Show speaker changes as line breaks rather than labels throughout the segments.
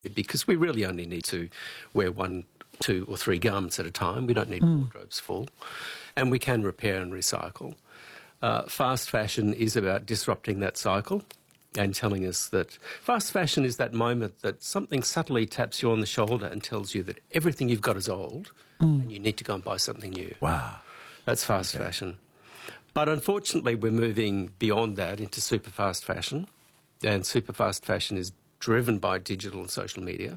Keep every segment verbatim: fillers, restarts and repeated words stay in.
because we really only need to wear one, two or three garments at a time. We don't need mm. wardrobes full. And we can repair and recycle. Uh, fast fashion is about disrupting that cycle and telling us that fast fashion is that moment that something subtly taps you on the shoulder and tells you that everything you've got is old mm. and you need to go and buy something new.
Wow.
That's fast okay. fashion. But unfortunately, we're moving beyond that into super fast fashion. And super fast fashion is driven by digital and social media.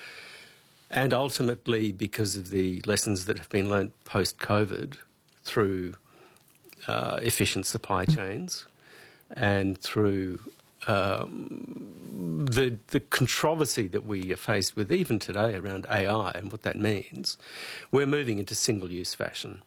And ultimately, because of the lessons that have been learnt post-COVID through uh, efficient supply chains and through um, the, the controversy that we are faced with even today around A I and what that means, we're moving into single-use fashion.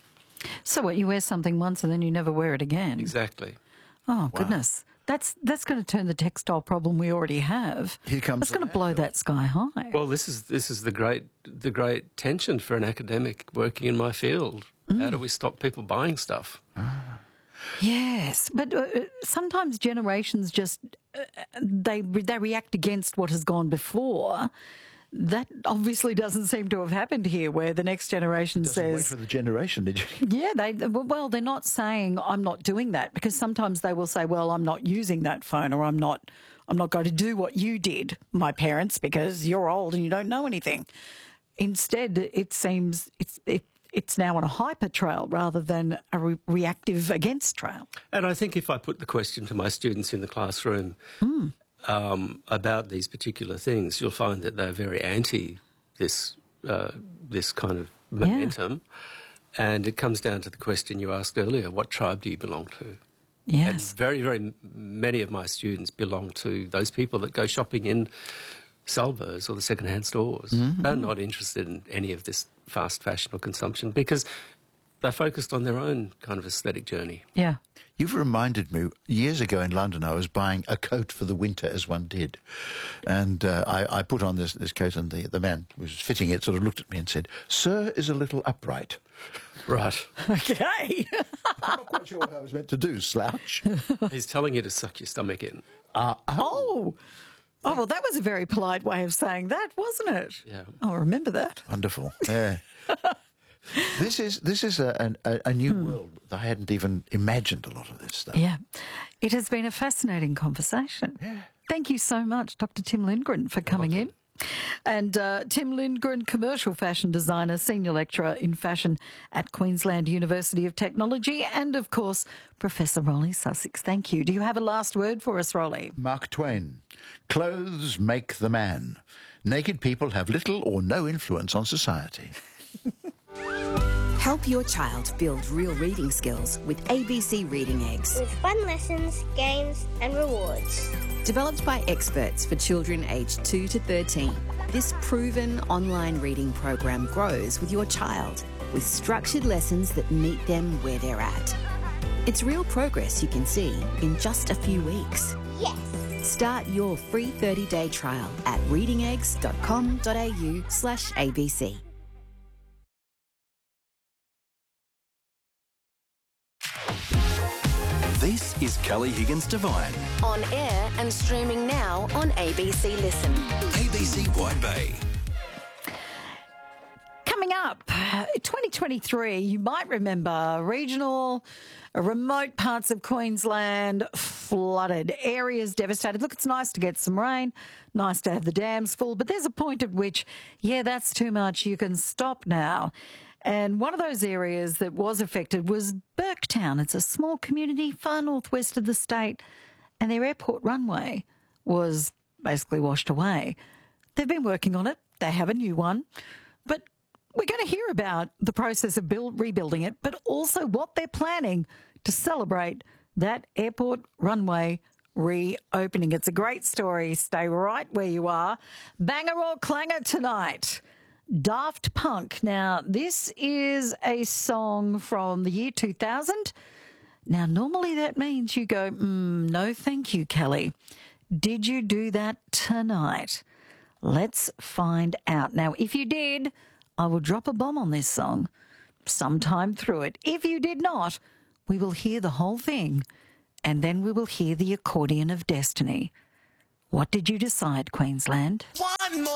So what, you wear something once and then you never wear it again?
Exactly.
Oh,
wow.
goodness. That's that's going to turn the textile problem we already have.
Here comes
It's going to blow that sky high.
Well, this is this is the great the great tension for an academic working in my field. Mm. How do we stop people buying stuff?
Ah.
Yes, but uh, sometimes generations just uh, they they react against what has gone before. That obviously doesn't seem to have happened here, where the next generation
Doesn't
says...
wait for the generation, did you?
Yeah, they well, they're not saying, I'm not doing that, because sometimes they will say, well, I'm not using that phone, or I'm not I'm not going to do what you did, my parents, because you're old and you don't know anything. Instead, it seems it's it, it's now on a hyper trail rather than a re reactive against trail.
And I think if I put the question to my students in the classroom... Mm. Um, about these particular things, you'll find that they're very anti this uh, this kind of momentum. Yeah. And it comes down to the question you asked earlier, what tribe do you belong to?
Yes.
And very, very many of my students belong to those people that go shopping in Salvos or the second-hand stores. Mm-hmm. They're not interested in any of this fast fashion or consumption because they're focused on their own kind of aesthetic journey.
Yeah.
You've reminded me, years ago in London, I was buying a coat for the winter, as one did. And uh, I, I put on this, this coat, and the, the man who was fitting it sort of looked at me and said, "Sir is a little upright."
Right.
Okay.
I'm not quite sure what I was meant to do, slouch.
He's telling you to suck your stomach in.
Uh,
oh. oh. Oh, well, that was a very polite way of saying that, wasn't it?
Yeah.
I'll remember that.
Wonderful. Yeah. This is this is a, a, a new hmm. world. I hadn't even imagined a lot of this stuff.
Yeah. It has been a fascinating conversation.
Yeah.
Thank you so much, Doctor Tim Lindgren, for coming in. And uh, Tim Lindgren, commercial fashion designer, senior lecturer in fashion at Queensland University of Technology, and, of course, Professor Rolly Sussex. Thank you. Do you have a last word for us, Rolly?
Mark Twain. Clothes make the man. Naked people have little or no influence on society.
Help your child build real reading skills with A B C Reading Eggs.
With fun lessons, games and rewards.
Developed by experts for children aged two to thirteen, this proven online reading program grows with your child with structured lessons that meet them where they're at. It's real progress you can see in just a few weeks.
Yes!
Start your free thirty-day trial at reading eggs dot com dot a u slash A B C.
This is Kelly Higgins Devine.
On air and streaming now on A B C Listen.
A B C Wide Bay.
Coming up, twenty twenty-three, you might remember regional, remote parts of Queensland flooded, areas devastated. Look, it's nice to get some rain, nice to have the dams full, but there's a point at which, yeah, that's too much. You can stop now. And one of those areas that was affected was Burketown. It's a small community far northwest of the state, and their airport runway was basically washed away. They've been working on it. They have a new one. But we're going to hear about the process of build, rebuilding it, but also what they're planning to celebrate that airport runway reopening. It's a great story. Stay right where you are. Banger or clanger tonight. Daft Punk. Now, this is a song from the year two thousand. Now, normally that means you go, mm, no thank you, Kelly. Did you do that tonight? Let's find out. Now, if you did, I will drop a bomb on this song sometime through it. If you did not, we will hear the whole thing, and then we will hear the accordion of destiny. What did you decide, Queensland?
One more.